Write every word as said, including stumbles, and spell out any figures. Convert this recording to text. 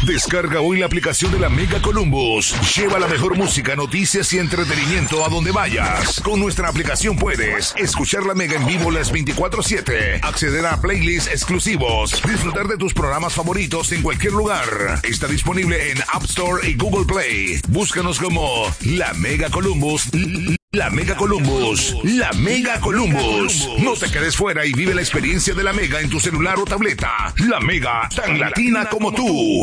Descarga hoy la aplicación de la Mega Columbus. Lleva la mejor música, noticias y entretenimiento a donde vayas. Con nuestra aplicación puedes escuchar la Mega en vivo las veinticuatro siete, acceder a playlists exclusivos, disfrutar de tus programas favoritos en cualquier lugar. Está disponible en App Store y Google Play. Búscanos como La Mega Columbus. La Mega Columbus. La Mega Columbus. No te quedes fuera y vive la experiencia de la Mega en tu celular o tableta. La Mega, tan latina como tú.